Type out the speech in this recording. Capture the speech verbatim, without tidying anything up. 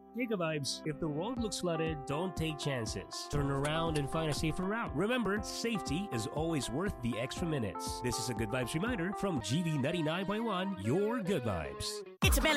Hey, Good Vibes. If the road looks flooded, don't take chances. Turn around and find a safer route. Remember, safety is always worth the extra minutes. This is a Good Vibes reminder from G V ninety-nine point one, your Good Vibes. It's a